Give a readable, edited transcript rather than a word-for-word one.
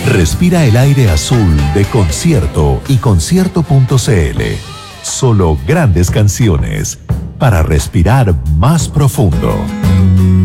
Respira el aire azul de Concierto y concierto.cl. Solo grandes canciones para respirar más profundo.